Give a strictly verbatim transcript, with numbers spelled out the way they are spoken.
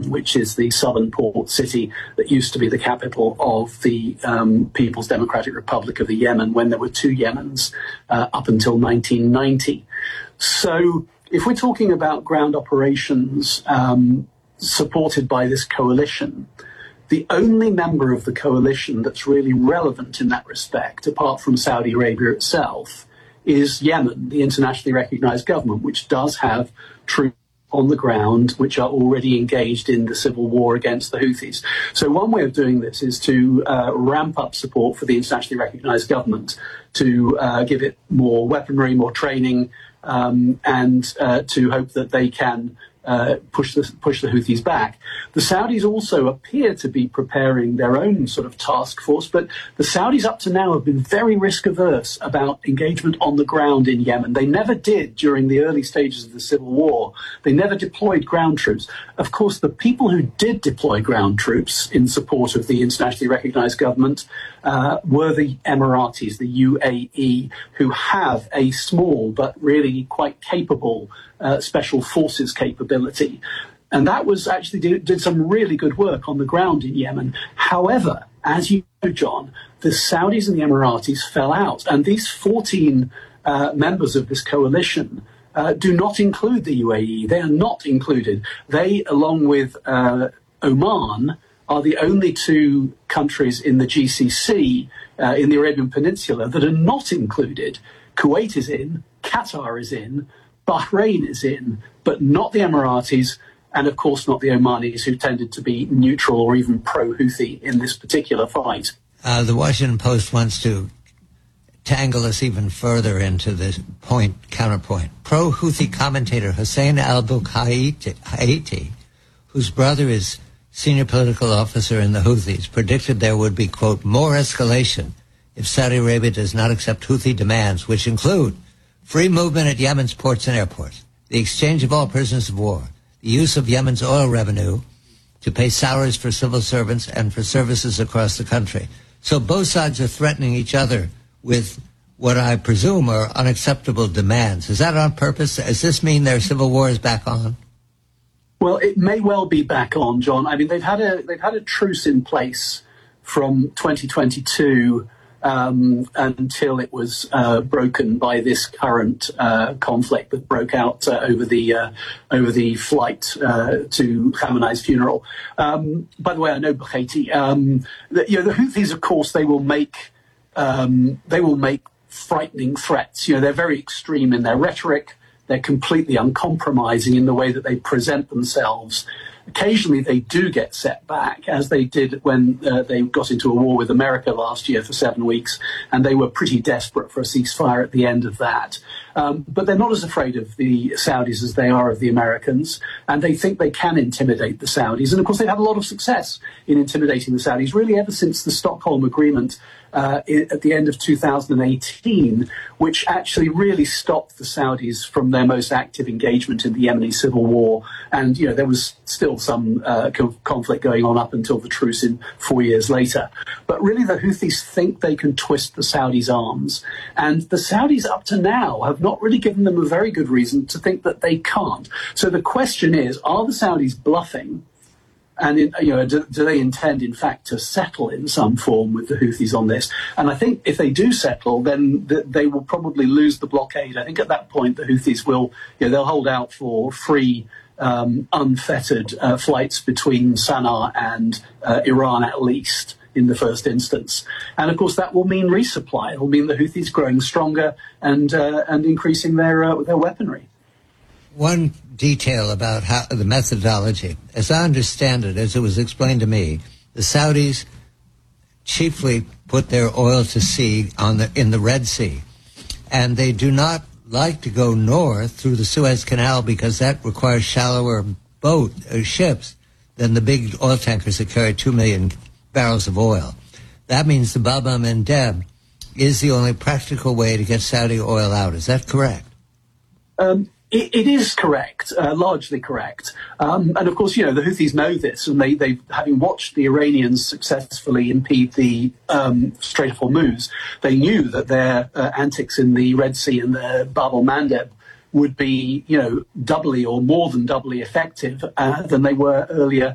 Aden, which is the southern port city that used to be the capital of the um, People's Democratic Republic of the Yemen when there were two Yemens uh, up until nineteen ninety. So if we're talking about ground operations um, supported by this coalition, the only member of the coalition that's really relevant in that respect, apart from Saudi Arabia itself, is Yemen, the internationally recognized government, which does have troops on the ground which are already engaged in the civil war against the Houthis. So one way of doing this is to uh, ramp up support for the internationally recognized government, to uh, give it more weaponry, more training, um, and uh, to hope that they can Uh, push the push the Houthis back. The Saudis also appear to be preparing their own sort of task force, but the Saudis up to now have been very risk averse about engagement on the ground in Yemen. They never did during the early stages of the civil war. They never deployed ground troops. Of course, the people who did deploy ground troops in support of the internationally recognized government uh, were the Emiratis, the U A E, who have a small but really quite capable uh, special forces capability. And that was actually did, did some really good work on the ground in Yemen. However, as you know, John, the Saudis and the Emiratis fell out. And these fourteen uh, members of this coalition uh, do not include the U A E. They are not included. They, along with uh, Oman, are the only two countries in the G C C, uh, in the Arabian Peninsula, that are not included. Kuwait is in, Qatar is in, Bahrain is in, but not the Emiratis, and of course not the Omanis, who tended to be neutral or even pro-Houthi in this particular fight. Uh, the Washington Post wants to tangle us even further into this point, counterpoint. Pro-Houthi commentator Hussein al-Bukaiti, whose brother is senior political officer in the Houthis, predicted there would be, quote, more escalation if Saudi Arabia does not accept Houthi demands, which include free movement at Yemen's ports and airports, the exchange of all prisoners of war, the use of Yemen's oil revenue to pay salaries for civil servants and for services across the country. So both sides are threatening each other with what I presume are unacceptable demands. Is that on purpose? Does this mean their civil war is back on? Well, it may well be back on, John. I mean, they've had a they've had a truce in place from twenty twenty-two um, until it was uh, broken by this current uh, conflict that broke out uh, over the uh, over the flight uh, to Khamenei's funeral. Um, by the way, I know Bukhati. Um, the, you know, the Houthis, of course, they will make um, they will make frightening threats. You know, they're very extreme in their rhetoric. They're completely uncompromising in the way that they present themselves. Occasionally they do get set back, as they did when uh, they got into a war with America last year for seven weeks, and they were pretty desperate for a ceasefire at the end of that. Um, but they're not as afraid of the Saudis as they are of the Americans, and they think they can intimidate the Saudis. And of course, they've had a lot of success in intimidating the Saudis, really ever since the Stockholm Agreement uh, at the end of two thousand eighteen, which actually really stopped the Saudis from their most active engagement in the Yemeni civil war. And, you know, there was still some uh, co- conflict going on up until the truce in four years later. But really, the Houthis think they can twist the Saudis' arms. And the Saudis up to now have not really given them a very good reason to think that they can't. So the question is, are the Saudis bluffing? And, in, you know, do, do they intend, in fact, to settle in some form with the Houthis on this? And I think if they do settle, then th- they will probably lose the blockade. I think at that point, the Houthis will, you know, they'll hold out for free, um, unfettered uh, flights between Sana'a and uh, Iran, at least, in the first instance. And, of course, that will mean resupply. It will mean the Houthis growing stronger and uh, and increasing their uh, their weaponry. One detail about how the methodology, as I understand it, as it was explained to me, the Saudis chiefly put their oil to sea on the in the Red Sea, and they do not like to go north through the Suez Canal because that requires shallower boat uh, ships than the big oil tankers that carry two million barrels of oil. That means the Bab el-Mandeb is the only practical way to get Saudi oil out. Is that correct? Um, It, it is correct, uh, largely correct. Um, and of course, you know, the Houthis know this, and they, they having watched the Iranians successfully impede the um, Strait of Hormuz, they knew that their uh, antics in the Red Sea and the Bab el-Mandeb would be, you know, doubly or more than doubly effective uh, than they were earlier